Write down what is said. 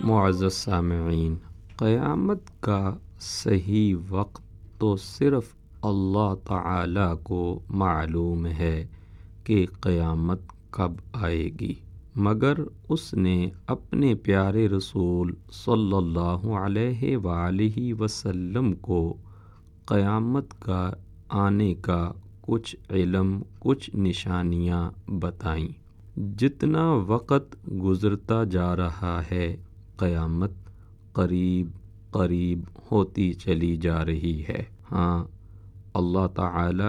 मुअज़्ज़ज़ सामिईन, क़यामत का सही वक्त तो सिर्फ़ अल्लाह ताला को मालूम है कि क़यामत कब आएगी, मगर उसने अपने प्यारे रसूल सल्लल्लाहु अलैहि वालैहि वसल्लम को क़यामत का आने का कुछ इल्म, कुछ निशानियाँ बताईं। जितना वक़्त गुज़रता जा रहा है, क़यामत करीब करीब होती चली जा रही है। हाँ, अल्लाह ताला